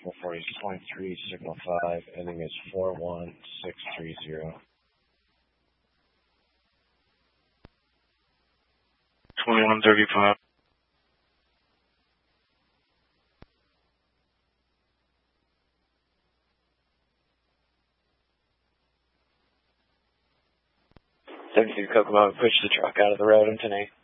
440.3, signal 5, ending is 41630. 2135. Kokomo, push the truck out of the road in 10-8.